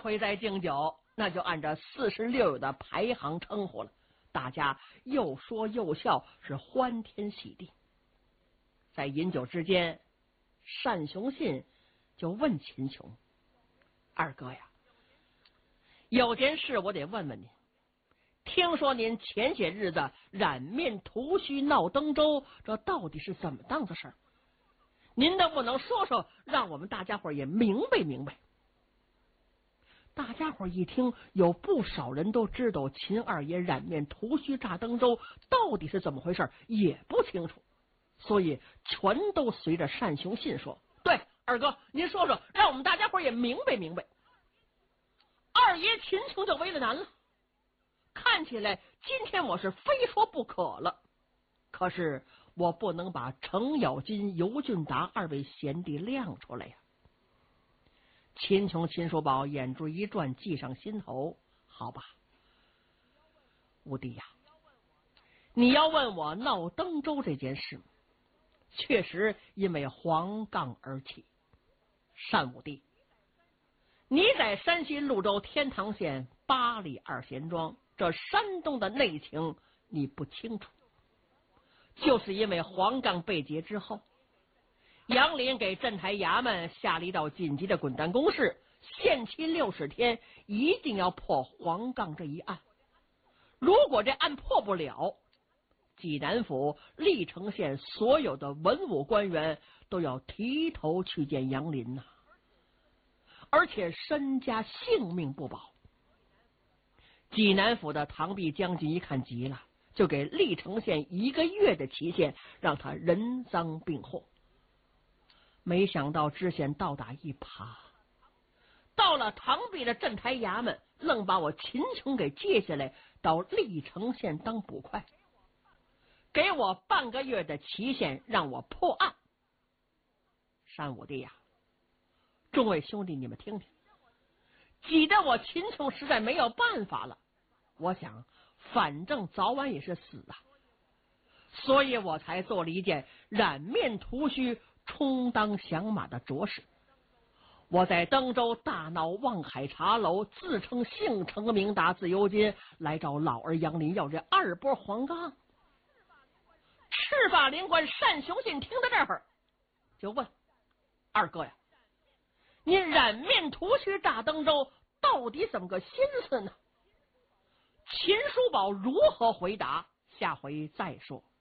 回再敬酒，那就按照46友的排行称呼了。大家又说又笑，是欢天喜地。在饮酒之间，单雄信就问秦琼：“二哥呀，有件事我得问问您。听说您前些日子染面涂须闹登州，这到底是怎么档子事儿？您能不能说说，让我们大家伙也明白明白？”大家伙一听，有不少人都知道秦二爷染面涂须炸登州到底是怎么回事，也不清楚，所以全都随着单雄信说：“对，二哥，您说说，让我们大家伙也明白明白。”二爷秦琼就为了难了，看起来今天我是非说不可了，可是我不能把程咬金、尤俊达二位贤弟亮出来呀。秦琼、秦叔宝眼珠一转，记上心头。好吧，五弟呀，你要问我闹登州这件事，确实因为黄杠而起。单五弟，你在山西潞州天堂县8里2贤庄，这山东的内情你不清楚。就是因为黄杠被劫之后，杨林给镇台衙门下了一道紧急的滚蛋公示，限期60天，一定要破黄杠这一案。如果这案破不了，济南府、历城县所有的文武官员都要提头去见杨林呐，而且身家性命不保。济南府的唐弼将军一看急了，就给历城县1个月的期限，让他人赃并获。没想到知县倒打一耙，到了唐弼的镇台衙门，愣把我秦琼给接下来，到历城县当捕快，给我半个月的期限，让我破案。单五弟呀，众位兄弟，你们听听，挤得我秦琼实在没有办法了。我想，反正早晚也是死啊，所以我才做了一件染面涂须、充当响马的拙事。我在登州大闹望海茶楼，自称姓程名达自由金，来找老儿杨林要这2波黄杠。赤发灵官单雄信听到这儿，就问：“二哥呀，您染面涂须炸登州，到底怎么个心思呢？”秦叔宝如何回答？下回再说。